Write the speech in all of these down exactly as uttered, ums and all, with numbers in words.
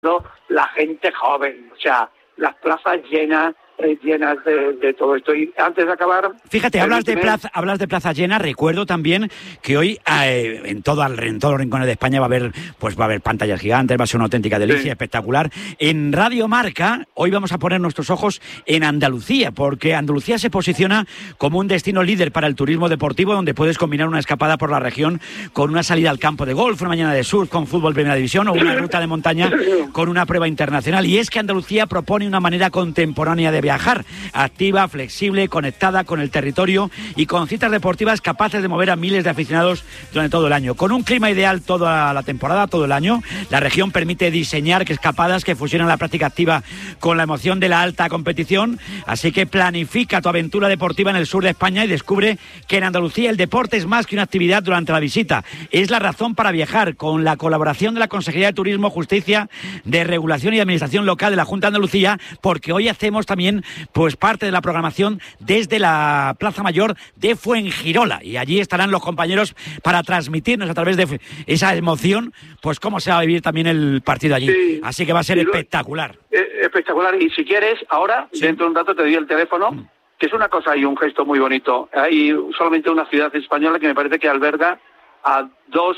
la gente joven, o sea, las plazas llenas, eh, llenas de, de todo esto. Y antes de acabar... Fíjate, hablas de, plaza, hablas de plazas llenas, recuerdo también que hoy eh, en, todo, en todos los rincones de España va a haber pues va a haber pantallas gigantes, va a ser una auténtica delicia, sí. Espectacular. En Radio Marca, hoy vamos a poner nuestros ojos en Andalucía, porque Andalucía se posiciona como un destino líder para el turismo deportivo, donde puedes combinar una escapada por la región con una salida al campo de golf, una mañana de surf con fútbol primera división o una ruta de montaña con una prueba internacional. Y es que Andalucía propone una manera contemporánea de viajar, activa, flexible, conectada con el territorio y con citas deportivas capaces de mover a miles de aficionados durante todo el año. Con un clima ideal toda la temporada, todo el año, la región permite diseñar escapadas que fusionan la práctica activa con la emoción de la alta competición. Así que planifica tu aventura deportiva en el sur de España y descubre que en Andalucía el deporte es más que una actividad durante la visita. Es la razón para viajar, con la colaboración de la Consejería de Turismo, Justicia, de Regulación y Administración Local de la Junta de Andalucía, porque hoy hacemos también pues parte de la programación desde la Plaza Mayor de Fuengirola, y allí estarán los compañeros para transmitirnos a través de esa emoción pues cómo se va a vivir también el partido allí. Sí. Así que va a ser lo, espectacular. Espectacular. Y si quieres, ahora, sí. dentro de un rato te doy el teléfono, mm. que es una cosa y un gesto muy bonito. Hay solamente una ciudad española que me parece que alberga a dos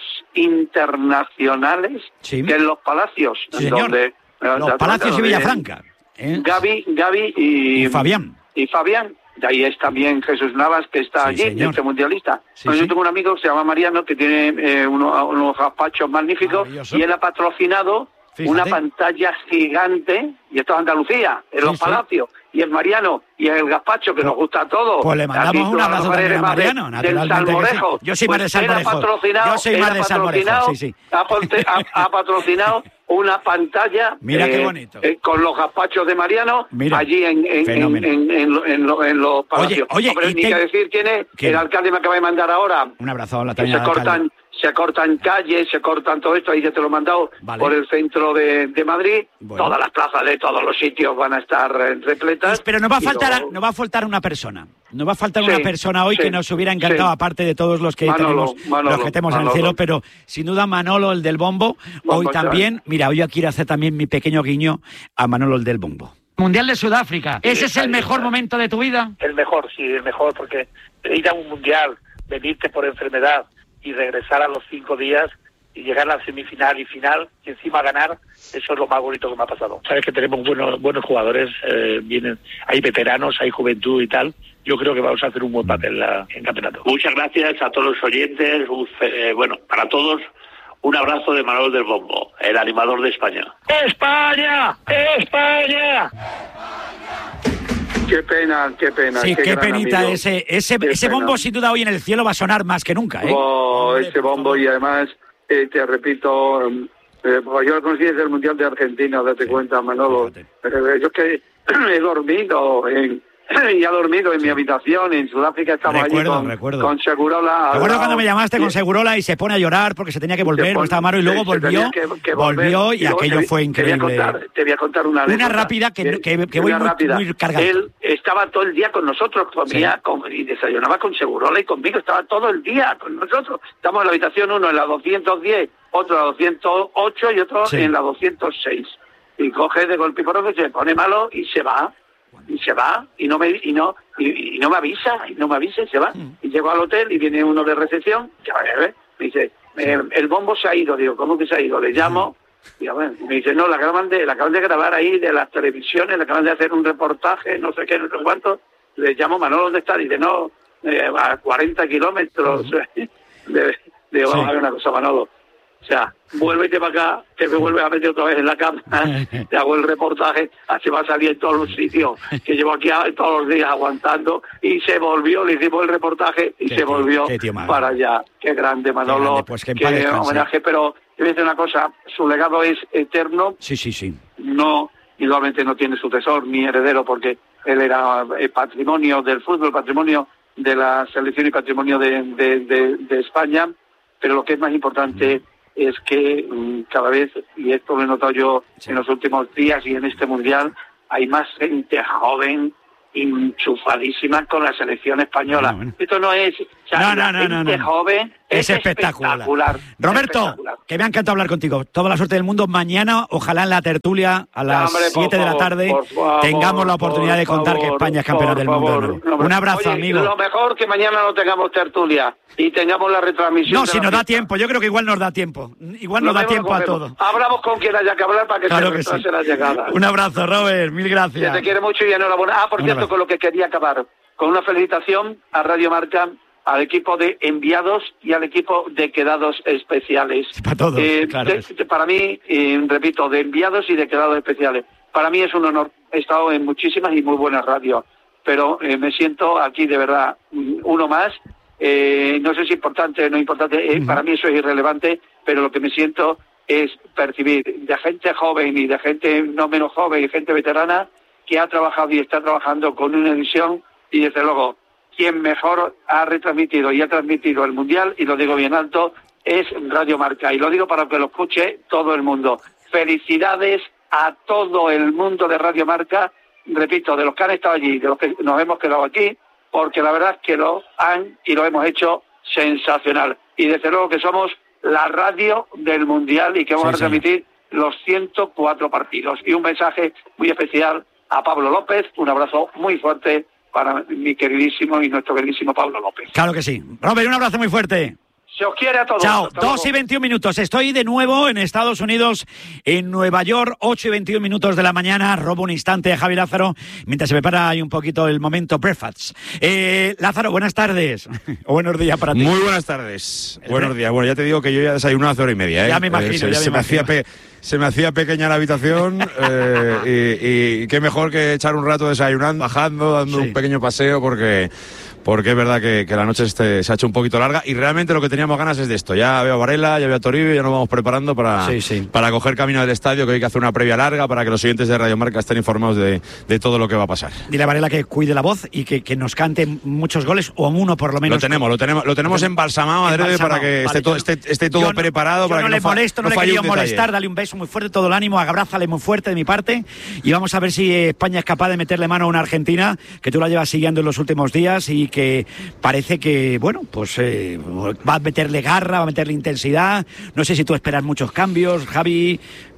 internacionales, sí. que en Los Palacios. Sí, donde, Los Palacios y Villafranca. ¿Eh? Gaby, Gaby y, y Fabián. Y Fabián. De ahí es también Jesús Navas, que está sí, allí, este mundialista. Sí, bueno, sí. Yo tengo un amigo que se llama Mariano, que tiene eh, unos, unos gazpachos magníficos, y él ha patrocinado Fíjate. una pantalla gigante, y esto es Andalucía, en sí, Los Palacios, sí. y el Mariano, y el gazpacho, que pues, nos gusta a todos. Pues le mandamos un abrazo también a Mariano, de, del Salmorejo. Sí. Yo soy pues más de Salmorejo. Yo soy más de Salmorejo, sí, sí. Ha, ha, ha patrocinado una pantalla Mira eh, qué bonito. Eh, con los gazpachos de Mariano. Mira, allí en, en, en, en, en, en, en, lo, en los Palacios. Oye, oye, Hombre, ni te... que decir quién es. ¿Quién? El alcalde me acaba de mandar ahora. Un abrazo a la también. Se cortan, se cortan calles, se cortan todo esto, ahí ya te lo he mandado, vale. por el centro de, de Madrid. Bueno. Todas las plazas de todos los sitios van a estar repletas. Pero nos va a faltar, luego... nos va a faltar una persona. Nos va a faltar sí, una persona hoy sí, que nos hubiera encantado, sí. aparte de todos los que Manolo, tenemos, Manolo, los que tenemos Manolo. en el cielo, pero sin duda Manolo, el del bombo, Bombo hoy también, ya. mira, hoy yo quiero hacer también mi pequeño guiño a Manolo, el del bombo. Mundial de Sudáfrica, ¿ese sí, es el mejor bien. momento de tu vida? El mejor, sí, el mejor, porque ir a un mundial, venirte por enfermedad y regresar a los cinco días y llegar a la semifinal y final y encima ganar, eso es lo más bonito que me ha pasado. Sabes que tenemos buenos buenos jugadores, eh, vienen, hay veteranos, hay juventud y tal. Yo creo que vamos a hacer un buen papel la, en campeonato. Muchas gracias a todos los oyentes, eh, bueno, para todos, un abrazo de Manolo del Bombo, el animador de España. ¡España! ¡España! Qué pena, qué pena. Sí, qué, qué penita amigo. ese ese, qué ese bombo, sin duda, hoy en el cielo va a sonar más que nunca, ¿eh? Oh, ese bombo, y además, eh, te repito, eh, yo lo conocí desde el Mundial de Argentina, date sí, cuenta, Manolo. Pero yo es que he dormido en... y ha dormido en sí. mi habitación en Sudáfrica, estaba recuerdo, allí con, recuerdo. con Segurola. Recuerdo cuando me llamaste con Segurola y se pone a llorar porque se tenía que volver, no estaba malo, y luego volvió, que, que volvió y, y aquello te, fue increíble. Te voy a contar, te voy a contar una Una rápida que, que, que voy muy, rápida. muy cargado. Él estaba todo el día con nosotros, comía sí. con, y desayunaba con Segurola y conmigo, estaba todo el día con nosotros. Estamos en la habitación uno en la doscientos diez, otro en la doscientos ocho y otro sí. en la doscientos seis. Y coge de golpe y porrazo, se pone malo y se va. Y se va y no me y no y, y no me avisa y no me avisa y se va mm. y llego al hotel y viene uno de recepción que me dice eh, el bombo se ha ido. Digo, ¿cómo que se ha ido? Le llamo y bueno, me dice, no, la acaban de la acaban de grabar ahí de las televisiones, le acaban de hacer un reportaje, no sé qué, no sé cuánto. Le llamo, Manolo, ¿dónde está? Dice, no, eh, a cuarenta kilómetros. Mm. le, le digo, vamos sí. a ver una cosa, Manolo. O sea, vuélvete para acá, que me vuelves a meter otra vez en la cama, te hago el reportaje, así va a salir en todos los sitios, que llevo aquí a, todos los días aguantando, y se volvió, le hicimos el reportaje y qué se tío, volvió para allá. Qué grande, Manolo, qué, grande, pues que qué homenaje, pero te voy a decir una cosa, su legado es eterno. Sí, sí, sí. No, igualmente no tiene sucesor ni heredero, porque él era el patrimonio del fútbol, patrimonio de la selección y patrimonio de, de, de, de España, pero lo que es más importante... Mm. es que um, cada vez, y esto lo he notado yo sí. en los últimos días y en este Mundial, hay más gente joven enchufadísima con la selección española. No, bueno. Esto no es... O sea, no, no, la no, gente no, no. joven Es, es espectacular. espectacular. Roberto, espectacular. Que me ha encantado hablar contigo. Toda la suerte del mundo. Mañana, ojalá en la tertulia a las siete de la tarde favor, tengamos la oportunidad de contar favor, que España es campeona del mundo. No, no, Un abrazo, oye, amigo. Lo mejor que mañana no tengamos tertulia y tengamos la retransmisión. No, si nos da tiempo. Yo creo que igual nos da tiempo. Igual nos da tiempo a todo. Hablamos con quien haya que hablar para que claro se retrase sí. la llegada. Un abrazo, Robert. Mil gracias. Que te quiere mucho y enhorabuena. Ah, por Un cierto, abrazo. Con lo que quería acabar. Con una felicitación a Radio Marca, al equipo de enviados y al equipo de quedados especiales. Para todos, eh, claro. de, de, para mí, eh, repito, de enviados y de quedados especiales. Para mí es un honor. He estado en muchísimas y muy buenas radios, pero eh, me siento aquí de verdad uno más. Eh, no sé si es importante o no importante, eh, uh-huh. Para mí eso es irrelevante, pero lo que me siento es percibir de gente joven y de gente no menos joven y gente veterana que ha trabajado y está trabajando con una edición y desde luego quien mejor ha retransmitido y ha transmitido el Mundial, y lo digo bien alto, es Radio Marca. Y lo digo para que lo escuche todo el mundo. Felicidades a todo el mundo de Radio Marca, repito, de los que han estado allí, de los que nos hemos quedado aquí, porque la verdad es que lo han y lo hemos hecho sensacional. Y desde luego que somos la radio del Mundial y que vamos sí, a retransmitir sí. los ciento cuatro partidos. Y un mensaje muy especial a Pablo López, un abrazo muy fuerte para mi queridísimo y nuestro queridísimo Pablo López. Claro que sí. Robert, un abrazo muy fuerte. Se os quiere a todos. Chao. dos y veintiún minutos. Estoy de nuevo en Estados Unidos, en Nueva York, ocho y veintiún minutos de la mañana. Robo un instante a Javi Lázaro, mientras se prepara ahí un poquito el momento breakfast. Eh, Lázaro, buenas tardes. O buenos días para ti. Muy buenas tardes. El buenos días. Bueno, ya te digo que yo ya desayuno hace hora y media. ¿eh? Ya me imagino. Eh, se, ya se, me me hacía pe- se me hacía pequeña la habitación eh, y, y qué mejor que echar un rato desayunando, bajando, dando sí. un pequeño paseo porque... Porque es verdad que, que la noche este se ha hecho un poquito larga y realmente lo que teníamos ganas es de esto. Ya veo a Varela, ya veo a Toribio, ya nos vamos preparando para, sí, sí. para coger camino del estadio, que hay que hacer una previa larga para que los siguientes de Radio Marca estén informados de, de todo lo que va a pasar. Dile a Varela que cuide la voz y que, que nos cante muchos goles o uno por lo menos. Lo tenemos, lo tenemos, lo tenemos embalsamado, adrede, para que vale, esté, todo, esté, esté todo no, preparado. Para no que le no molesto, no no le quería molestar, detalle. Dale un beso muy fuerte, todo el ánimo, abrázale muy fuerte de mi parte y vamos a ver si España es capaz de meterle mano a una Argentina que tú la llevas siguiendo en los últimos días y que parece que, bueno, pues eh, va a meterle garra, va a meterle intensidad. No sé si tú esperas muchos cambios, Javi,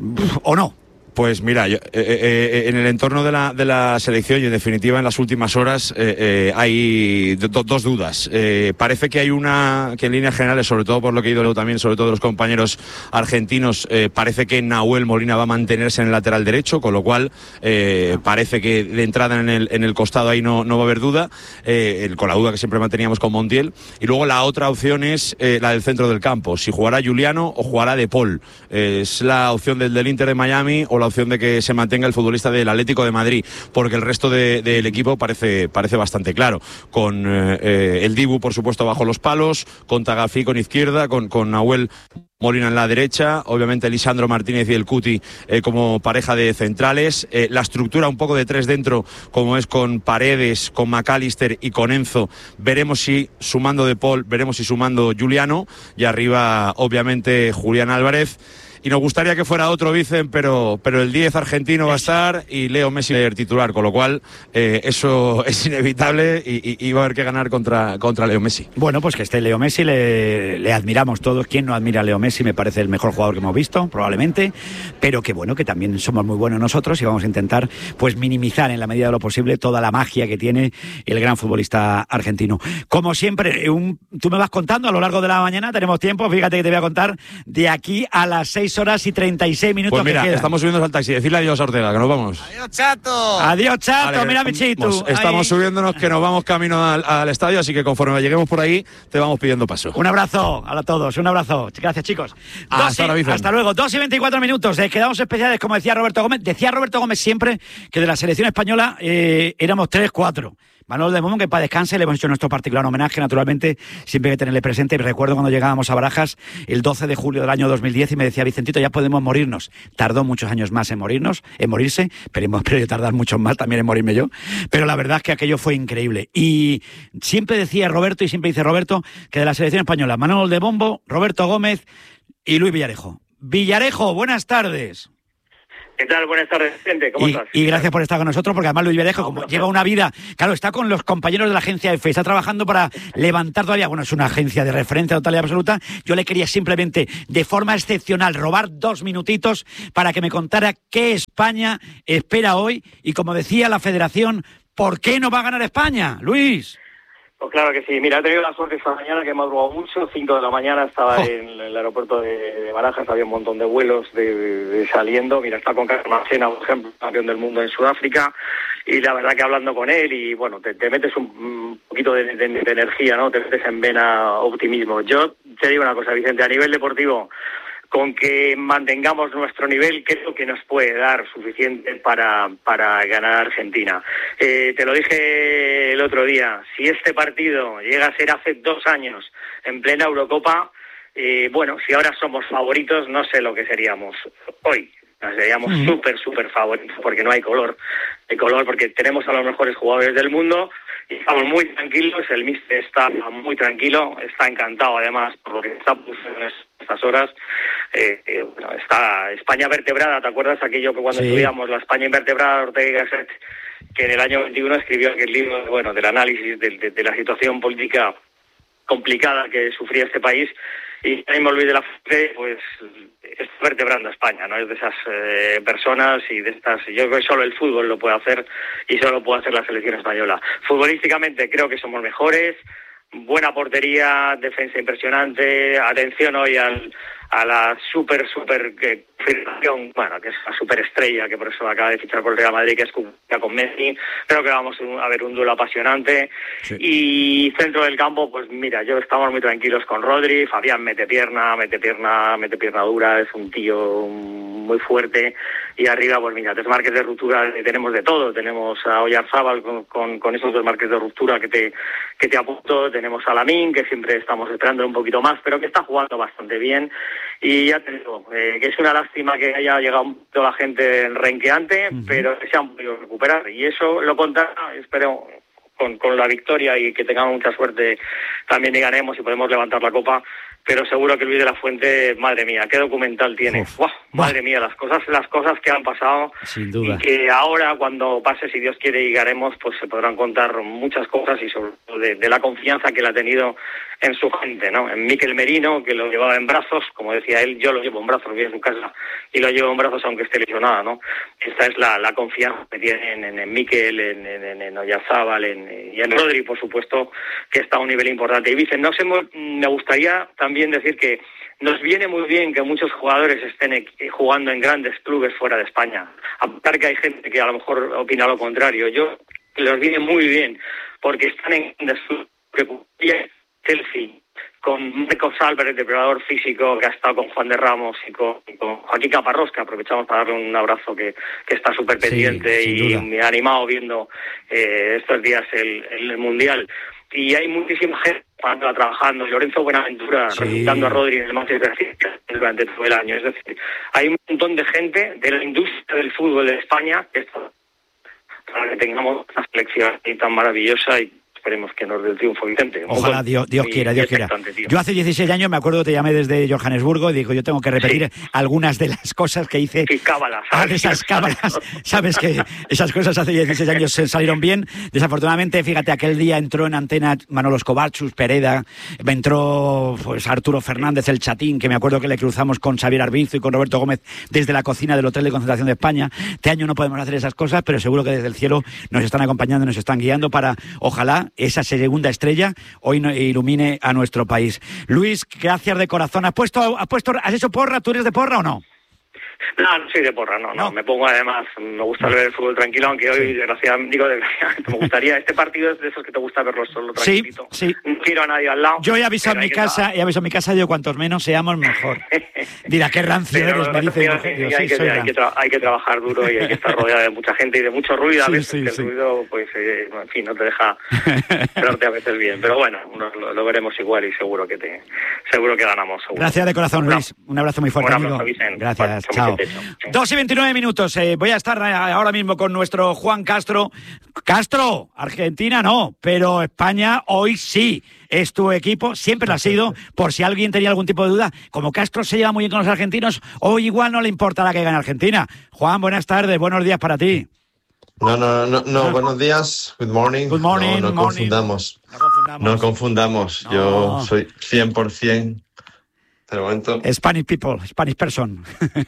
o no. Pues mira, yo, eh, eh, en el entorno de la, de la selección y en definitiva en las últimas horas eh, eh, hay do, dos dudas. Eh, parece que hay una, que en líneas generales, sobre todo por lo que he ido también, sobre todo de los compañeros argentinos, eh, parece que Nahuel Molina va a mantenerse en el lateral derecho, con lo cual eh, parece que de entrada en el, en el costado ahí no, no va a haber duda, eh, el, con la duda que siempre manteníamos con Montiel. Y luego la otra opción es eh, la del centro del campo, si jugará Juliano o jugará De Paul. Eh, es la opción del, del Inter de Miami o la opción de que se mantenga el futbolista del Atlético de Madrid, porque el resto de, del equipo parece, parece bastante claro, con eh, el Dibu por supuesto bajo los palos, con Tagafí con izquierda, con, con Nahuel Molina en la derecha, obviamente Lisandro Martínez y el Cuti eh, como pareja de centrales, eh, la estructura un poco de tres dentro como es con Paredes, con McAllister y con Enzo, veremos si sumando De Paul, veremos si sumando Juliano y arriba obviamente Julián Álvarez. Y nos gustaría que fuera otro Vicen, pero, pero el diez argentino va a estar y Leo Messi el titular, con lo cual eh, eso es inevitable y, y, y va a haber que ganar contra, contra Leo Messi. Bueno, pues que esté Leo Messi, le, le admiramos todos. ¿Quién no admira a Leo Messi? Me parece el mejor jugador que hemos visto, probablemente, pero que bueno, que también somos muy buenos nosotros y vamos a intentar pues minimizar en la medida de lo posible toda la magia que tiene el gran futbolista argentino. Como siempre, un, tú me vas contando a lo largo de la mañana, tenemos tiempo, fíjate que te voy a contar de aquí a las seis horas y treinta y seis minutos. Pues mira, que quedan. Estamos subiendo al taxi. Decirle adiós a Ortega, que nos vamos. Adiós, chato. Adiós, chato. Vale, mira, Michitu. Estamos, estamos subiéndonos, que nos vamos camino al, al estadio, así que conforme lleguemos por ahí, te vamos pidiendo paso. Un abrazo a todos, un abrazo. Gracias, chicos. Hasta, y, hasta luego. dos y veinticuatro minutos. Eh, quedamos especiales, como decía Roberto Gómez. Decía Roberto Gómez siempre que de la selección española eh, éramos tres, cuatro. Manolo de Bombón, que para descanse, le hemos hecho nuestro particular homenaje, naturalmente, siempre hay que tenerle presente. Recuerdo cuando llegábamos a Barajas el doce de julio del año dos mil diez y me decía, Vicentito, ya podemos morirnos. Tardó muchos años más en morirnos, en morirse, pero hemos podido tardar muchos más también en morirme yo. Pero la verdad es que aquello fue increíble. Y siempre decía Roberto, y siempre dice Roberto, que de la selección española, Manolo de Bombo, Roberto Gómez y Luis Villarejo. Villarejo, buenas tardes. ¿Qué tal? Buenas tardes, gente. ¿Cómo y, estás? Y gracias por estar con nosotros, porque además Luis Verdejo, como lleva una vida, claro, está con los compañeros de la agencia EFE, está trabajando para levantar todavía, bueno, es una agencia de referencia total y absoluta. Yo le quería simplemente, de forma excepcional, robar dos minutitos para que me contara qué España espera hoy y, como decía la Federación, ¿por qué no va a ganar España, Luis? Pues claro que sí. Mira, he tenido la suerte esta mañana que he madrugado mucho. Cinco de la mañana estaba Oh. en el aeropuerto de, de Barajas, había un montón de vuelos de, de, de saliendo. Mira, está con Carlos Macena, por ejemplo, campeón del mundo en Sudáfrica. Y la verdad que hablando con él, y bueno, te, te metes un, un poquito de, de, de energía, ¿no? Te metes en vena optimismo. Yo te digo una cosa, Vicente, a nivel deportivo, con que mantengamos nuestro nivel, creo que nos puede dar suficiente para, para ganar a Argentina. Eh, te lo dije el otro día, si este partido llega a ser hace dos años, en plena Eurocopa, eh, bueno, si ahora somos favoritos, no sé lo que seríamos hoy. Seríamos uh-huh. súper, súper favoritos, porque no hay color. Hay color porque tenemos a los mejores jugadores del mundo y estamos muy tranquilos. El míster está muy tranquilo, está encantado además por lo que está pasando en estas horas. Eh, eh, bueno, está España vertebrada, ¿te acuerdas aquello que cuando sí. estudiamos la España invertebrada, Ortega y Gasset, que en el año veintiuno escribió aquel libro, bueno, del análisis de, de, de la situación política complicada que sufría este país? Y ahí me olvidé de la fe, pues está vertebrando a España, ¿no? Es de esas eh, personas y de estas. Yo creo que solo el fútbol lo puede hacer y solo lo puede hacer la selección española. Futbolísticamente creo que somos mejores, buena portería, defensa impresionante, atención hoy al a la super, super eh, firmación, bueno, que es la superestrella, que por eso acaba de fichar por el Real Madrid, que es Cucurella con Messi. Creo que vamos a ver un duelo apasionante. Sí. Y centro del campo, pues mira, yo estamos muy tranquilos con Rodri. Fabián mete pierna, mete pierna, mete pierna dura, es un tío muy fuerte. Y arriba, pues mira, tres marques de ruptura, tenemos de todo. Tenemos a Oyarzábal con, con, con esos dos marques de ruptura que te, que te apunto. Tenemos a Lamine, que siempre estamos esperando un poquito más, pero que está jugando bastante bien. Y ya te digo, eh, que es una lástima que haya llegado un poquito la gente renqueante, uh-huh. pero que se han podido recuperar. Y eso lo contará, espero, con, con la victoria y que tengamos mucha suerte también y ganemos y podemos levantar la copa. Pero seguro que Luis de la Fuente, madre mía, qué documental tiene. Uf, ¡Wow! Madre mía, las cosas, las cosas que han pasado. Sin duda. Y que ahora, cuando pase, si Dios quiere y ganemos, pues se podrán contar muchas cosas y sobre todo de, de la confianza que él ha tenido en su gente, ¿no? En Mikel Merino, que lo llevaba en brazos, como decía él, yo lo llevo en brazos, voy a su casa y lo llevo en brazos aunque esté lesionada, ¿no? Esta es la, la confianza que tienen en, en Mikel, en, en, en Oyarzábal, en, y en Rodri, por supuesto, que está a un nivel importante. Y dicen, no sé, me gustaría también decir que nos viene muy bien que muchos jugadores estén jugando en grandes clubes fuera de España. A pesar que hay gente que a lo mejor opina lo contrario. Yo les viene muy bien porque están en grandes clubes. Chelsea, con Marcos Álvarez, depredador físico, que ha estado con Juan de Ramos y con, con Joaquín Caparrós, que aprovechamos para darle un abrazo, que, que está súper pendiente sí, y me ha animado viendo eh, estos días el, el Mundial. Y hay muchísima gente trabajando, Lorenzo Buenaventura sí. resultando a Rodri en el Manchester City durante todo el año. Es decir, hay un montón de gente de la industria del fútbol de España que está para que tengamos una selección tan maravillosa y esperemos que nos dé el triunfo, Vicente. Ojalá, Dios, Dios quiera, Dios quiera. Yo hace dieciséis años me acuerdo que te llamé desde Johannesburgo y digo, yo tengo que repetir sí. algunas de las cosas que hice. Sí, cábalas. Ah, esas cábalas. Sabes que esas cosas hace dieciséis años salieron bien. Desafortunadamente, fíjate, aquel día entró en antena Manolo Escobar, Chus Pereda, entró pues Arturo Fernández, el Chatín, que me acuerdo que le cruzamos con Xavier Arbizu y con Roberto Gómez desde la cocina del Hotel de Concentración de España. Este año no podemos hacer esas cosas, pero seguro que desde el cielo nos están acompañando, nos están guiando para, ojalá, esa segunda estrella hoy ilumine a nuestro país. Luis, gracias de corazón. ¿Has puesto, has puesto, has hecho porra? ¿Tú eres de porra o no? No, no soy de porra, no, no, no. Me pongo además, me gusta ver el fútbol tranquilo, aunque hoy, sí. desgraciadamente, digo, desgraciadamente, me gustaría, este partido es de esos que te gusta verlo solo tranquilito. Sí, sí. No quiero a nadie al lado. Yo he avisado en mi casa, he avisado en mi casa, yo cuantos menos seamos mejor. Dirá, qué rancio pero, eres, me dice. Sí, sí, Dios, hay, sí, que, hay, que tra- hay que trabajar duro y hay que estar rodeado de mucha gente y de mucho ruido a veces, sí, sí, que el sí. ruido, pues, eh, en fin, no te deja quedarte a veces bien. Pero bueno, lo, lo veremos igual y seguro que te, seguro que ganamos. Seguro. Gracias de corazón, Luis. Un abrazo muy fuerte, amigo. Gracias, bueno, chao. Dos y veintinueve minutos. Eh, voy a estar ahora mismo con nuestro Juan Castro. Castro, Argentina no, pero España hoy sí. es tu equipo, siempre lo ha sido, por si alguien tenía algún tipo de duda. Como Castro se lleva muy bien con los argentinos, hoy igual no le importará que gane Argentina. Juan, buenas tardes, buenos días para ti. No, no, no, no, buenos días, good morning. Good morning, no, no morning. confundamos. No confundamos. No confundamos. No. Yo soy cien por ciento. De momento. Spanish people, Spanish person.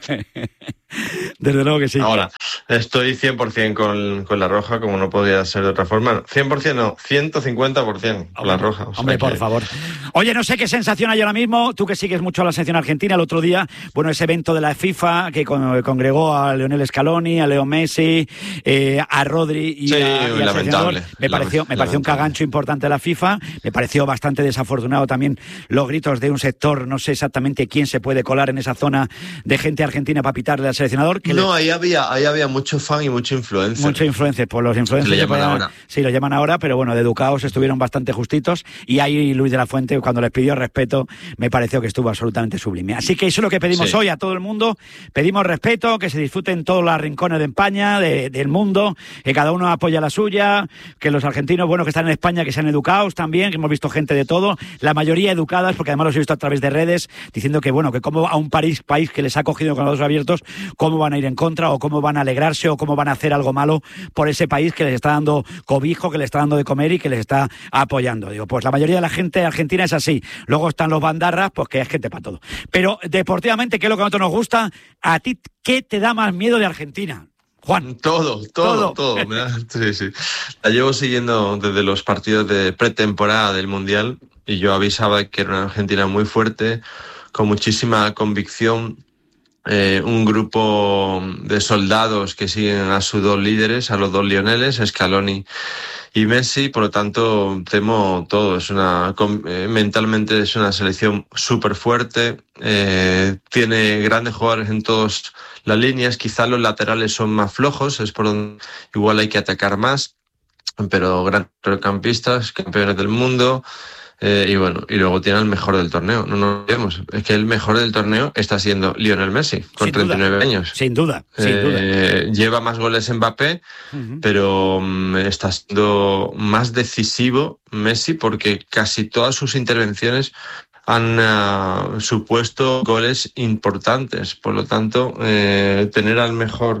Desde luego que sí. Ahora, estoy cien por ciento con, con la roja, como no podía ser de otra forma. cien por ciento no, ciento cincuenta por ciento con la roja. O sea Hombre, por que... favor. Oye, no sé qué sensación hay ahora mismo. Tú que sigues mucho a la selección argentina, el otro día, bueno, ese evento de la FIFA que con, congregó a Lionel Scaloni, a Leo Messi, eh, a Rodri y, sí, a, y al lamentable. Me pareció, me pareció un cagancho importante de la FIFA. Me pareció bastante desafortunado también los gritos de un sector, no sé exactamente quién se puede colar en esa zona de gente argentina para pitarle al seleccionador. Que no, le... ahí había, ahí había mucho fan y mucho influencer. Mucho influencer, pues los influencers. Le llaman podían... ahora. Sí, lo llaman ahora, pero bueno, de educados estuvieron bastante justitos y ahí Luis de la Fuente, cuando les pidió respeto, me pareció que estuvo absolutamente sublime. Así que eso es lo que pedimos sí. hoy a todo el mundo. Pedimos respeto, que se disfruten todos los rincones de España, de, del mundo, que cada uno apoya la suya, que los argentinos, bueno, que están en España, que sean educados también, que hemos visto gente de todo, la mayoría educadas, porque además los he visto a través de redes, diciendo que, bueno, que como a un país, país que les ha cogido con los ojos abiertos, cómo van a ir en contra o cómo van a alegrarse o cómo van a hacer algo malo por ese país que les está dando cobijo, que les está dando de comer y que les está apoyando. Digo, pues la mayoría de la gente argentina es así. Luego están los bandarras, pues que es gente para todo. Pero deportivamente, ¿qué es lo que a nosotros nos gusta? ¿A ti qué te da más miedo de Argentina? Juan. Todo, todo, todo. todo. Mira, sí, sí. La llevo siguiendo desde los partidos de pretemporada del Mundial y yo avisaba que era una Argentina muy fuerte, con muchísima convicción, eh, un grupo de soldados que siguen a sus dos líderes, a los dos Lioneles, Scaloni y Messi, por lo tanto temo todo. Es una eh, mentalmente es una selección súper fuerte, eh, tiene grandes jugadores en todas las líneas, quizás los laterales son más flojos, es por donde igual hay que atacar más, pero grandes campistas, campeones del mundo. Eh, y bueno, y luego tiene el mejor del torneo, no nos olvidemos, es que el mejor del torneo está siendo Lionel Messi, con sin treinta y nueve duda. años. Sin duda, sin eh, duda. Lleva más goles Mbappé, uh-huh. pero um, está siendo más decisivo Messi porque casi todas sus intervenciones han uh, supuesto goles importantes, por lo tanto, eh, tener al mejor,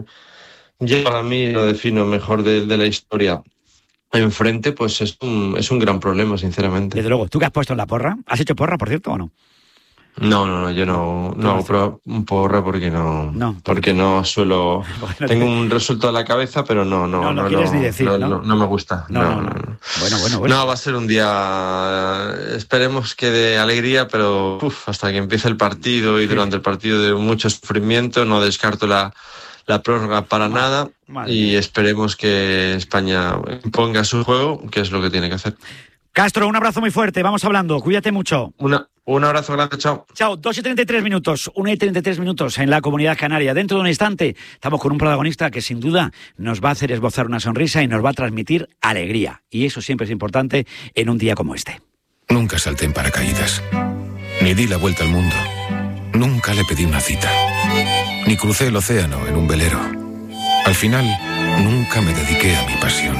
yo para mí lo defino mejor de, de la historia, enfrente, pues es un, es un gran problema, sinceramente. Desde luego, ¿tú qué has puesto en la porra? ¿Has hecho porra, por cierto, o no? No, no, no, yo no, no hago pro, porra porque no, no porque no suelo, bueno, tengo un resultado en la cabeza, pero no, no, no, no, no, quieres no, ni decir, no, ¿no? no, no me gusta. No, no, no, no. no. Bueno, bueno, bueno. No, va a ser un día, esperemos que de alegría, pero uf, hasta que empiece el partido y sí. durante el partido de mucho sufrimiento, no descarto la la prórroga para Madre, nada madre. Y esperemos que España ponga su juego, que es lo que tiene que hacer. Castro, un abrazo muy fuerte, vamos hablando, cuídate mucho. Una, un abrazo grande, chao. Chao, dos y treinta y tres minutos, una y treinta y tres minutos en la Comunidad Canaria. Dentro de un instante estamos con un protagonista que sin duda nos va a hacer esbozar una sonrisa y nos va a transmitir alegría. Y eso siempre es importante en un día como este. Nunca salté en paracaídas, ni di la vuelta al mundo, nunca le pedí una cita. Ni crucé el océano en un velero. Al final, nunca me dediqué a mi pasión.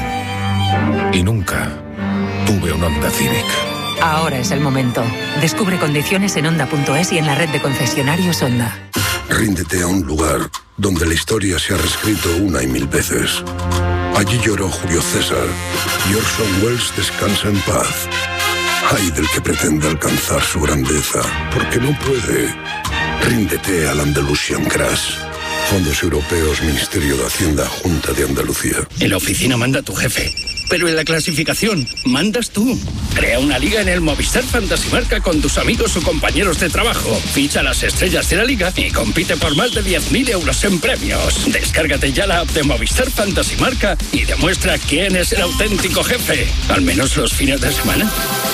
Y nunca tuve un Honda Civic. Ahora es el momento. Descubre condiciones en Honda punto es y en la red de concesionarios Honda. Ríndete a un lugar donde la historia se ha reescrito una y mil veces. Allí lloró Julio César y Orson Welles descansa en paz. Ay del que pretende alcanzar su grandeza, porque no puede. Ríndete al Andalusian Crash. Fondos Europeos, Ministerio de Hacienda, Junta de Andalucía. En la oficina manda tu jefe, pero en la clasificación mandas tú. Crea una liga en el Movistar Fantasy Marca con tus amigos o compañeros de trabajo. Ficha las estrellas de la liga y compite por más de diez mil euros en premios. Descárgate ya la app de Movistar Fantasy Marca y demuestra quién es el auténtico jefe. Al menos los fines de semana.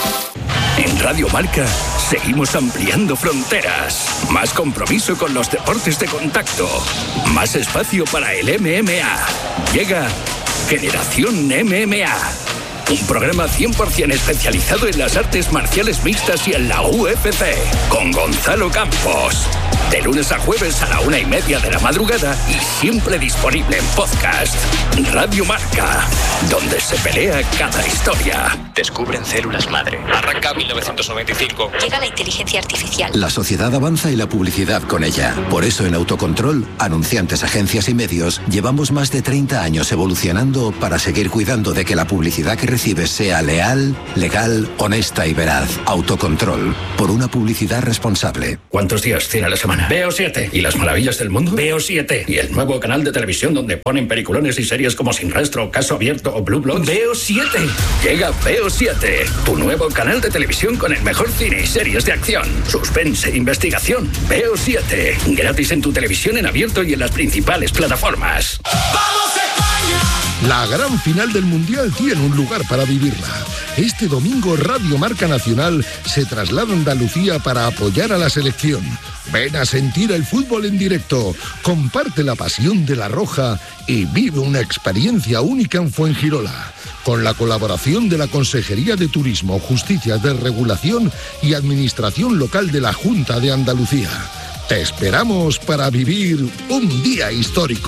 En Radio Marca seguimos ampliando fronteras. Más compromiso con los deportes de contacto. Más espacio para el M M A. Llega Generación M M A. un programa cien por ciento especializado en las artes marciales mixtas y en la U F C, con Gonzalo Campos. De lunes a jueves a la una y media de la madrugada y siempre disponible en podcast. Radio Marca, donde se pelea cada historia. Descubren células madre. Arranca mil novecientos noventa y cinco. Llega la inteligencia artificial. La sociedad avanza y la publicidad con ella. Por eso en Autocontrol, anunciantes, agencias y medios, llevamos más de treinta años evolucionando para seguir cuidando de que la publicidad que recibes sea leal, legal, honesta y veraz. Autocontrol, por una publicidad responsable. ¿Cuántos días tiene la semana? Veo siete. ¿Y las maravillas del mundo? Veo siete. ¿Y el nuevo canal de televisión donde ponen peliculones y series como Sin Rastro, Caso Abierto o Blue Bloods? Veo siete. Llega Veo siete, tu nuevo canal de televisión con el mejor cine y series de acción, suspense, investigación. Veo siete. Gratis en tu televisión en abierto y en las principales plataformas. ¡Vamos España! La gran final del Mundial tiene un lugar para vivirla. Este domingo Radio Marca Nacional se traslada a Andalucía para apoyar a la selección. Ven a sentir el fútbol en directo, comparte la pasión de la Roja y vive una experiencia única en Fuengirola. Con la colaboración de la Consejería de Turismo, Justicia, Desregulación y Administración Local de la Junta de Andalucía. Te esperamos para vivir un día histórico.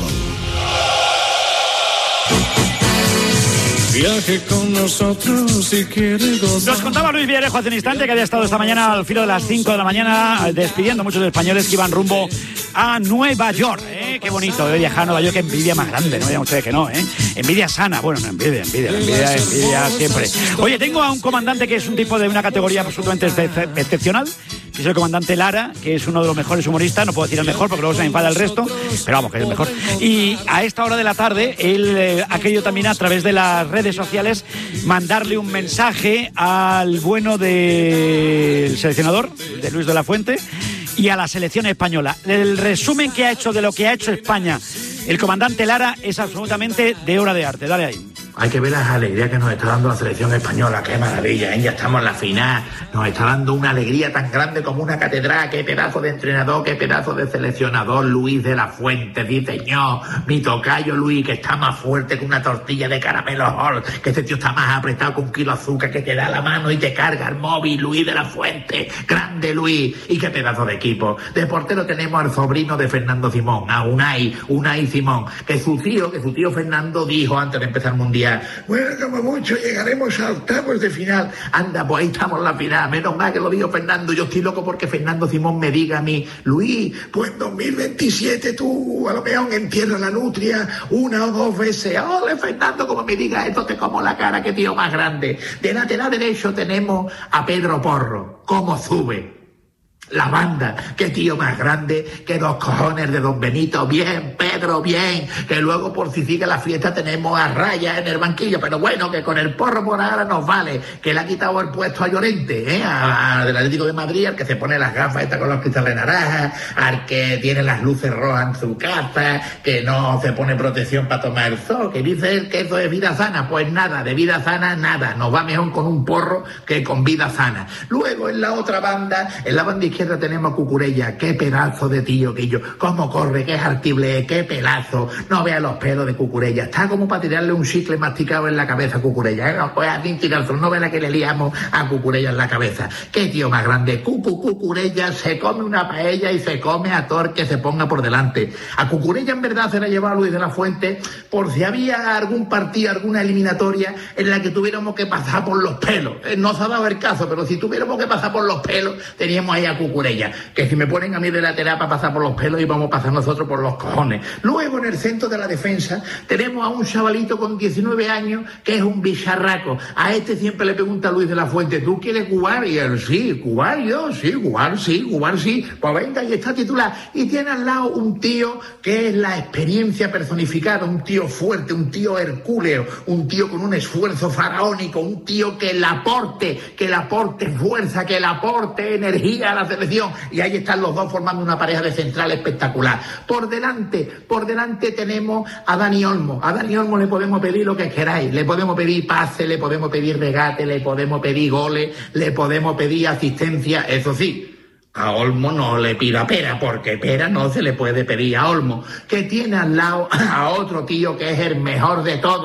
Viaje con nosotros si quiere gozar. Nos contaba Luis Villarejo hace un instante que había estado esta mañana al filo de las cinco de la mañana despidiendo a muchos españoles que iban rumbo a Nueva York. ¿eh? Qué bonito de viajar a Nueva York, qué envidia más grande, no digan ustedes que no, ¿eh? Envidia sana, bueno, no envidia, envidia, la envidia, envidia siempre. Oye, tengo a un comandante que es un tipo de una categoría absolutamente excepcional, que es el comandante Lara, que es uno de los mejores humoristas, no puedo decir el mejor porque luego se me enfada el resto, pero vamos, que es el mejor. Y a esta hora de la tarde, él eh, ha querido también a través de las redes sociales mandarle un mensaje al bueno del seleccionador, de Luis de la Fuente, y a la selección española. El resumen que ha hecho de lo que ha hecho España el comandante Lara es absolutamente de obra de arte. Dale ahí. Hay que ver las alegrías que nos está dando la selección española. ¡Qué maravilla! ¿eh? Ya estamos en la final. Nos está dando una alegría tan grande como una catedral. ¡Qué pedazo de entrenador! ¡Qué pedazo de seleccionador! Luis de la Fuente, diseñó mi tocayo Luis, que está más fuerte que una tortilla de caramelo Hall. Que este tío está más apretado que un kilo de azúcar, que te da la mano y te carga el móvil. Luis de la Fuente. ¡Grande Luis! ¡Y qué pedazo de equipo! De portero tenemos al sobrino de Fernando Simón, a Unai, Unai Simón. Que su tío, que su tío Fernando dijo antes de empezar el Mundial: bueno, como mucho llegaremos a octavos de final. Anda, pues ahí estamos en la final. Menos mal que lo dijo Fernando. Yo estoy loco porque Fernando Simón me diga a mí: Luis, pues en dos mil veintisiete tú a lo mejor entierras la nutria una o dos veces. Ole, Fernando, como me diga esto, te como la cara, qué tío más grande. De lateral derecho tenemos a Pedro Porro. ¿Cómo sube? La banda, qué tío más grande, que dos cojones de Don Benito. Bien, Pedro, bien. Que luego por si sigue la fiesta tenemos a Raya en el banquillo. Pero bueno, que con el Porro por ahora nos vale. Que le ha quitado el puesto a Llorente, ¿eh? A, a, del Atlético de Madrid, al que se pone las gafas estas con los cristales naranjas, al que tiene las luces rojas en su casa, que no se pone protección para tomar el sol, que dice él que eso es vida sana. Pues nada, de vida sana, nada. Nos va mejor con un porro que con vida sana. Luego en la otra banda, en la banda izquierda, tenemos a Cucurella. Qué pedazo de tío que yo, cómo corre, qué artible, qué pelazo. No vea los pelos de Cucurella, está como para tirarle un chicle masticado en la cabeza a Cucurella, ¿eh? No, pues así tirarse, no ve la que le liamos a Cucurella en la cabeza. Qué tío más grande. Cucu Cucurella se come una paella y se come a Thor que se ponga por delante. A Cucurella en verdad se la llevaba Luis de la Fuente por si había algún partido, alguna eliminatoria en la que tuviéramos que pasar por los pelos. Eh, no se ha dado el caso, pero si tuviéramos que pasar por los pelos, teníamos ahí a Cucurella. Que si me ponen a mí de lateral para pasar por los pelos, y vamos a pasar nosotros por los cojones. Luego en el centro de la defensa tenemos a un chavalito con diecinueve años que es un bicharraco. A este siempre le pregunta a Luis de la Fuente: ¿tú quieres jugar? Y él: sí, jugar yo, sí, jugar sí, jugar sí. Pues venga, y está titular. Y tiene al lado un tío que es la experiencia personificada, un tío fuerte, un tío hercúleo, un tío con un esfuerzo faraónico, un tío que le aporte, que le aporte fuerza, que le aporte energía a la selección. Y ahí están los dos formando una pareja de central espectacular. Por delante, por delante tenemos a Dani Olmo. A Dani Olmo le podemos pedir lo que queráis. Le podemos pedir pase, le podemos pedir regate, le podemos pedir goles, le podemos pedir asistencia. Eso sí, a Olmo no le pida pera, porque pera no se le puede pedir a Olmo, que tiene al lado a otro tío que es el mejor de todos,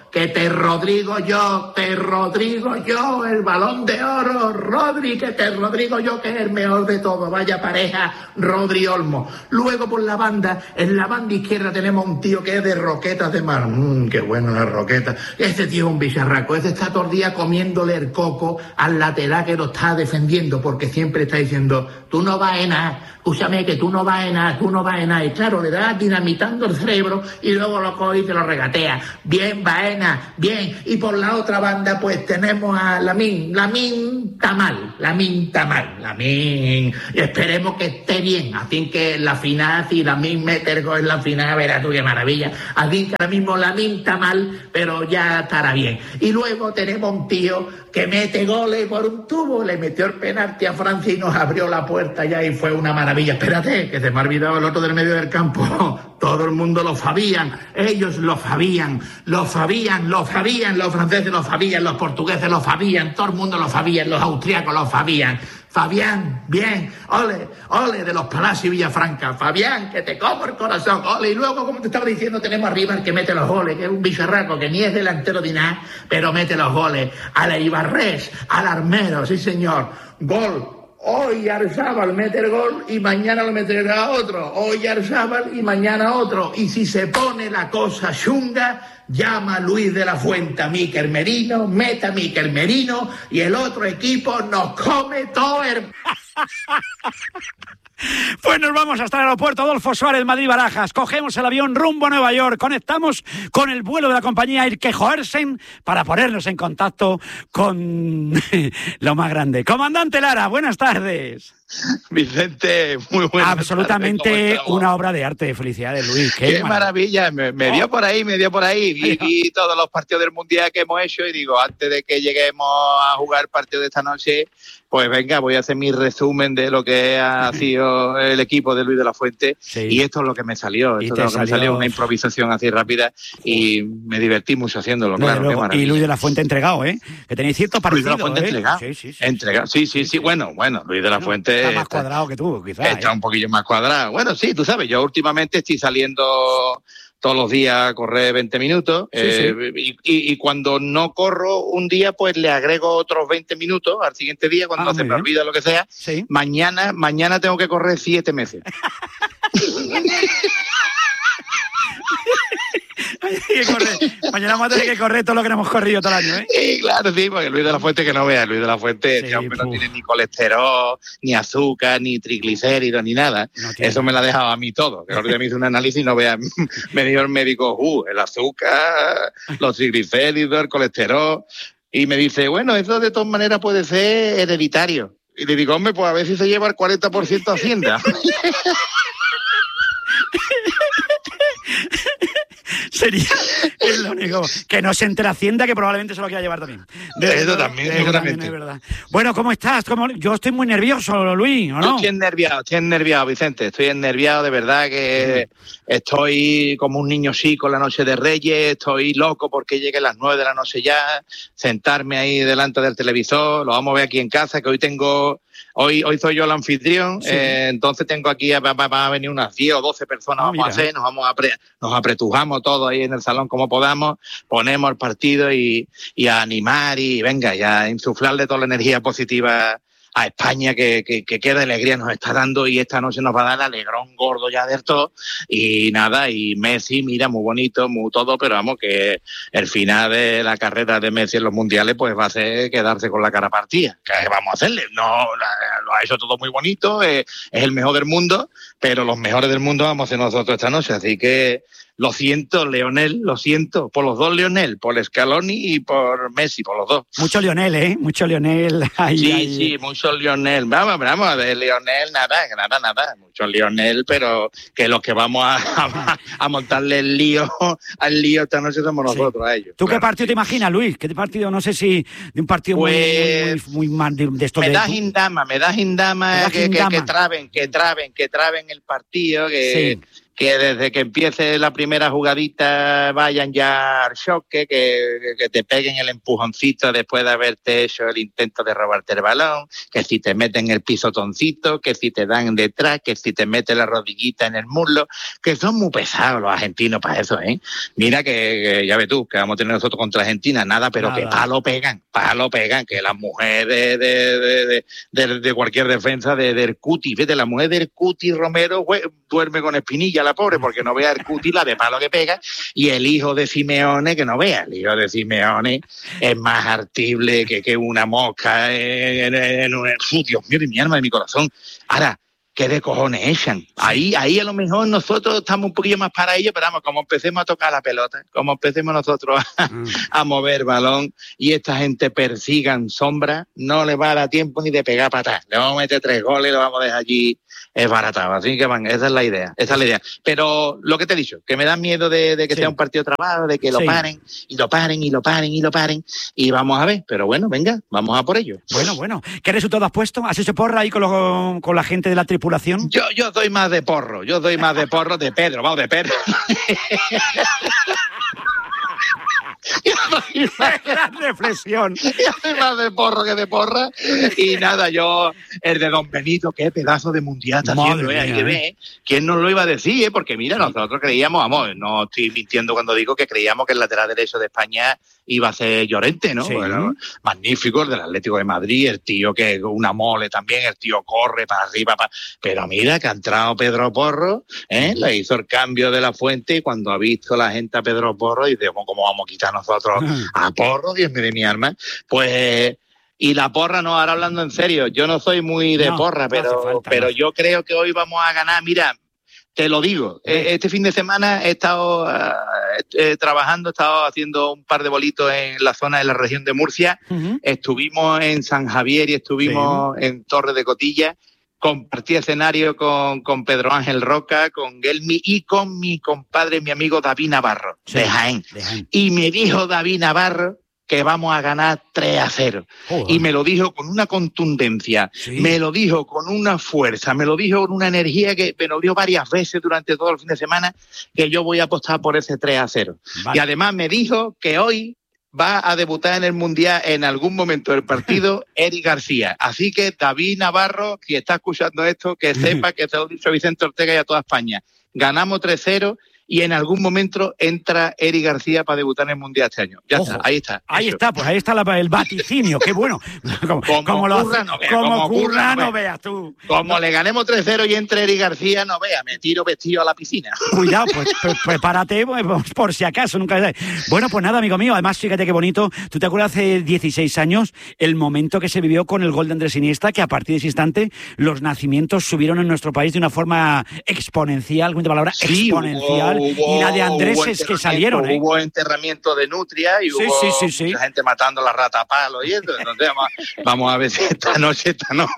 que te Rodrigo yo, te Rodrigo yo, el Balón de Oro, Rodri, que te Rodrigo yo, que es el mejor de todo, vaya pareja, Rodri Olmo. Luego por la banda, en la banda izquierda tenemos un tío que es de roquetas de mar, mmm, qué bueno la roqueta, este tío es un bicharraco, este está todo el día comiéndole el coco al lateral que lo está defendiendo, porque siempre está diciendo, tú no vas a nada, escúchame que tú no vas a nada, tú no vas a nada, y claro, le das dinamitando el cerebro y luego lo coge y te lo regatea. Bien, Baena, bien. Y por la otra banda, pues tenemos a Lamine, Lamine Tamal, Lamine Tamal, Lamine. Y esperemos que esté bien. Así que en la final, si Lamine mete el gol en la final, verás tú qué maravilla. Así que ahora mismo Lamine Tamal, pero ya estará bien. Y luego tenemos un tío que mete goles por un tubo, le metió el penalti a Francia y nos abrió la puerta ya y fue una maravilla. Espérate, que se me ha olvidado el otro del medio del campo. Todo el mundo lo sabían, ellos lo sabían, lo sabían, lo sabían, los franceses lo sabían, los portugueses lo sabían, todo el mundo lo sabía, los austríacos lo sabían. Fabián, bien, ole, ole de los Palacios y Villafranca, Fabián, que te como el corazón, ole, y luego, como te estaba diciendo, tenemos arriba el que mete los goles, que es un bicharraco, que ni es delantero de nada, pero mete los goles, a la Ibarrés, al Armero, sí señor, gol. Hoy Arzábal mete el gol y mañana lo meterá otro. Hoy Arzábal y mañana otro. Y si se pone la cosa chunga, llama a Luis de la Fuente a Mikel Merino, meta a Mikel Merino y el otro equipo nos come todo el... Pues nos vamos hasta el aeropuerto Adolfo Suárez, Madrid-Barajas. Cogemos el avión rumbo a Nueva York. Conectamos con el vuelo de la compañía Irke-Joersen para ponernos en contacto con lo más grande. Comandante Lara, buenas tardes. Vicente, muy buenas Absolutamente tardes, una obra de arte. Felicidades, Luis. Qué, Qué maravilla. Me, me dio por ahí, me dio por ahí. Vi, vi todos los partidos del Mundial que hemos hecho y digo, antes de que lleguemos a jugar el partido de esta noche, pues venga, voy a hacer mi resumen de lo que ha sido el equipo de Luis de la Fuente. Sí. Y esto es lo que me salió. Esto es lo que salió... me salió, una improvisación así rápida y me divertí mucho haciéndolo, claro. Luego, y Luis de la Fuente entregado, ¿eh? Que tenéis cierto parecido. Luis de la Fuente ¿eh? entregado. Sí, sí, sí. Entregado. Sí, sí, sí, sí. Bueno, bueno, Luis de la Fuente... Está más está, cuadrado que tú, quizás. Está ¿eh? un poquillo más cuadrado. Bueno, sí, tú sabes, yo últimamente estoy saliendo... todos los días a correr veinte minutos sí, eh, sí. Y, y, y cuando no corro un día pues le agrego otros veinte minutos al siguiente día cuando ah, se me olvida lo que sea sí. mañana mañana tengo que correr siete meses. Mañana vamos a tener que correr todo lo que no hemos corrido todo el año, ¿eh? Sí, claro, sí, porque Luis de la Fuente, que no vea, Luis de la Fuente, sí, este hombre no tiene ni colesterol, ni azúcar, ni triglicéridos, ni nada. No Eso me lo ha dejado a mí todo. Que ahorita me hice un análisis y no vea, me dijo el médico, uh, el azúcar, los triglicéridos, el colesterol. Y me dice, bueno, eso de todas maneras puede ser hereditario. Y le digo, hombre, pues a ver si se lleva el cuarenta por ciento Hacienda. Sería es lo único. Que no se entere Hacienda, que probablemente se lo quiera llevar también. De eso verdad, también, eso también es verdad. Bueno, ¿cómo estás? ¿Cómo? Yo estoy muy nervioso, Luis, ¿o no? Yo estoy nerviado, estoy nerviado, Vicente. Estoy nerviado, de verdad, que sí. Estoy como un niño chico la noche de Reyes. Estoy loco porque llegue a las nueve de la noche ya. Sentarme ahí delante del televisor. Lo vamos a ver aquí en casa, que hoy tengo... Hoy, hoy soy yo el anfitrión, sí. eh, entonces tengo aquí, va, va, va a venir unas diez o doce personas, ah, vamos mira. a hacer, nos vamos a pre, nos apretujamos todos ahí en el salón como podamos, ponemos el partido y, y a animar y venga, y a insuflarle toda la energía positiva a España, que, que, que qué de alegría nos está dando, y esta noche nos va a dar el alegrón gordo ya de todo, y nada, y Messi, mira, muy bonito, muy todo, pero vamos, que el final de la carrera de Messi en los mundiales, pues va a ser quedarse con la cara partida. ¿Qué vamos a hacerle? No, lo ha hecho todo muy bonito, eh, es el mejor del mundo, pero los mejores del mundo vamos a ser nosotros esta noche, así que... Lo siento, Leonel, lo siento. Por los dos Leonel, por Scaloni y por Messi, por los dos. Mucho Leonel, ¿eh? Mucho Leonel. Ay, sí, ay. sí, mucho Leonel. Vamos, vamos, de Leonel, nada, nada, nada. Mucho Leonel, pero que los que vamos a, a, a montarle el lío, al lío esta noche somos nosotros, sí. a ellos. ¿Tú claro. qué partido te imaginas, Luis? ¿Qué partido? No sé si de un partido pues, muy, muy, muy mal de, de esto. Me de, das indama, me das indama, que, que, que traben, que traben, que traben el partido, que... Sí. que desde que empiece la primera jugadita vayan ya al choque, que, que te peguen el empujoncito después de haberte hecho el intento de robarte el balón, que si te meten el pisotoncito, que si te dan detrás, que si te meten la rodillita en el muslo, que son muy pesados los argentinos para eso, ¿eh? Mira que, que ya ves tú, que vamos a tener nosotros contra Argentina, nada, pero nada. Que palo pegan, palo pegan, que las mujeres de, de, de, de, de, de cualquier defensa de, del Cuti, fíjate, la mujer del Cuti Romero güey, duerme con espinilla la pobre, porque no vea el Cuti la de palo que pega, y el hijo de Simeone, que no vea, el hijo de Simeone es más artible que, que una mosca en, en, en, en oh, Dios mío, de mi alma, de mi corazón. Ahora, ¿qué de cojones echan? Ahí, ahí a lo mejor nosotros estamos un poquillo más para ello, pero vamos, como empecemos a tocar la pelota, como empecemos nosotros a, mm. a mover balón y esta gente persigan sombra, no le va a dar tiempo ni de pegar patas. Le vamos a meter tres goles y lo vamos a dejar allí esbaratado. Así que van, esa es la idea, esa es la idea. Pero lo que te he dicho, que me da miedo de, de que sí. sea un partido trabado, de que lo sí. paren, y lo paren, y lo paren, y lo paren, y vamos a ver. Pero bueno, venga, vamos a por ello. Bueno, bueno. ¿Qué resultado has puesto? ¿Has hecho porra ahí con, lo, con la gente de la tripulación? Yo, yo doy más de porro, yo doy más de porro de Pedro, vamos, de Pedro. Yo doy más, gran reflexión. Yo doy más de porro que de porra. Y nada, yo, el de Don Benito, qué pedazo de mundial está haciendo, ¿eh? Hay que ver, ¿quién nos lo iba a decir? ¿eh? Porque mira, nosotros creíamos, vamos, no estoy mintiendo cuando digo que creíamos que el lateral derecho de España iba a ser Llorente, ¿no? Sí. Bueno, magnífico, el del Atlético de Madrid, el tío que es una mole también, el tío corre para arriba, para... pero mira que ha entrado Pedro Porro, ¿eh? Le hizo el cambio de la Fuente y cuando ha visto la gente a Pedro Porro, dice, ¿cómo vamos a quitar nosotros a Porro? Dios mío de mi alma. Pues... Y la porra, no, ahora hablando en serio, yo no soy muy de no, porra, pero, no falta, pero no. yo creo que hoy vamos a ganar, mira... Te lo digo, este fin de semana he estado uh, eh, trabajando, he estado haciendo un par de bolitos en la zona de la región de Murcia. Uh-huh. Estuvimos en San Javier y estuvimos sí. en Torre de Cotilla. Compartí escenario con, con Pedro Ángel Roca, con Gelmi y con mi compadre, mi amigo David Navarro, sí. de, Jaén. de Jaén. Y me dijo David Navarro que vamos a ganar tres a cero. Oh, y me lo dijo con una contundencia, sí. me lo dijo con una fuerza, me lo dijo con una energía que me lo dio varias veces durante todo el fin de semana, que yo voy a apostar por ese tres a cero. Vale. Y además me dijo que hoy va a debutar en el Mundial en algún momento del partido Eric García. Así que David Navarro, si está escuchando esto, que sepa que se lo ha dicho Vicente Ortega y a toda España. Ganamos tres cero. Y en algún momento entra Eric García para debutar en el Mundial este año. Ya Ojo, está, ahí está. Ahí eso. está, pues ahí está la, el vaticinio, qué bueno. Como, como, como lo curra, no vea, como como curra, curra, no no veas tú. Como no. le ganemos tres cero y entre Eric García, no vea, me tiro vestido a la piscina. Cuidado, pues, pues prepárate, pues, por si acaso, nunca sabes. Bueno, pues nada, amigo mío, además fíjate qué bonito. ¿Tú te acuerdas hace dieciséis años el momento que se vivió con el gol de Andrés Iniesta, que a partir de ese instante los nacimientos subieron en nuestro país de una forma exponencial, ¿cuál es la palabra? Sí, exponencial. Hubo, hubo... Y la de Andrés es que salieron, ¿eh? Hubo enterramiento de nutria y sí, hubo sí, sí, sí. mucha gente matando la rata a palo y eso. Entonces vamos, vamos a ver si esta noche, esta noche,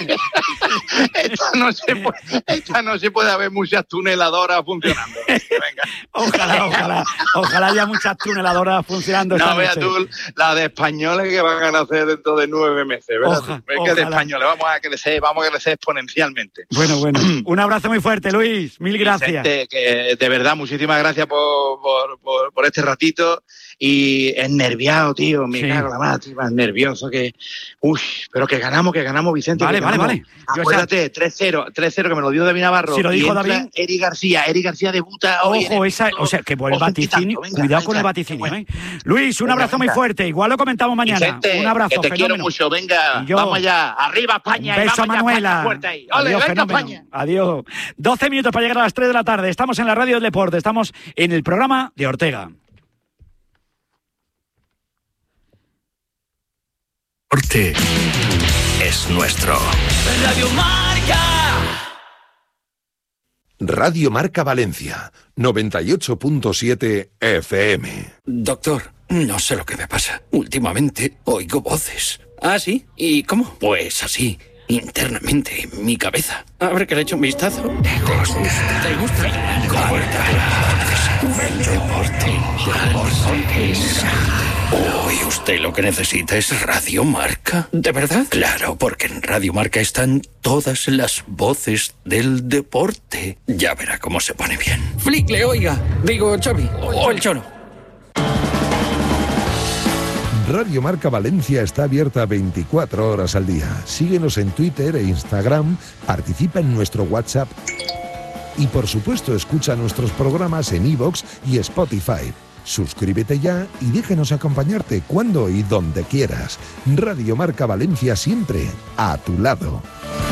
esta noche, puede, esta noche puede haber muchas tuneladoras funcionando. Venga. Ojalá, ojalá, ojalá haya muchas tuneladoras funcionando. No veas tú la de españoles que van a nacer dentro de nueve meses, ¿verdad? Oja, es que de españoles vamos a crecer, vamos a crecer exponencialmente. Bueno, bueno. Un abrazo muy fuerte, Luis. Mil gracias. Vicente, que de verdad, muchísimas gracias por, por, por, por este ratito. Y nerviado, tío, me sí. cago en la madre, tío, más nervioso que... Uy, pero que ganamos, que ganamos, Vicente. Vale, vale, ganamos. vale. Acuérdate, tres cero, tres cero, que me lo dio David Navarro. Si lo dijo David. Eric García, Eric García debuta hoy. Ojo, esa, o sea, que por el vaticinio, venga, cuidado venga, con el vaticinio, venga. ¿eh? Luis, un venga, abrazo venga. muy fuerte, igual lo comentamos mañana. Vicente, un abrazo, que te fenómeno. quiero mucho, venga, yo, vamos allá, arriba España. Un beso y vamos a Manuela. Fuerte ahí. Ole, Adiós, venga, fenómeno. España. Adiós. doce minutos para llegar a las tres de la tarde, estamos en la radio del deporte, estamos en el programa de Ortega. Norte es nuestro. Radio Marca. Radio Marca Valencia, noventa y ocho punto siete F M. Doctor, no sé lo que me pasa. Últimamente oigo voces. ¿Ah, sí? ¿Y cómo? Pues así, internamente, en mi cabeza. A ver que le echo un vistazo. ¿Te gusta? ¿Te gusta? El deporte. El deporte. Uy, usted lo que necesita es Radio Marca. ¿De verdad? Claro, porque en Radio Marca están todas las voces del deporte. Ya verá cómo se pone bien. Flickle, oiga. Digo, Xavi. O el Cholo. Radio Marca Valencia está abierta veinticuatro horas al día. Síguenos en Twitter e Instagram, participa en nuestro WhatsApp y, por supuesto, escucha nuestros programas en iVoox y Spotify. Suscríbete ya y déjenos acompañarte cuando y donde quieras. Radio Marca Valencia, siempre a tu lado.